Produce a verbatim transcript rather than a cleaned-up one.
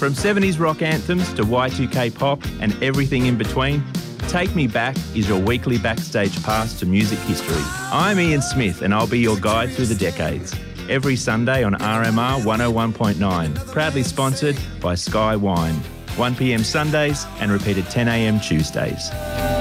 From seventies rock anthems to Y two K pop and everything in between, Take Me Back is your weekly backstage pass to music history. I'm Ian Smith and I'll be your guide through the decades. Every Sunday on R M R one oh one point nine, proudly sponsored by Sky Wine. one p m Sundays and repeated ten a m Tuesdays.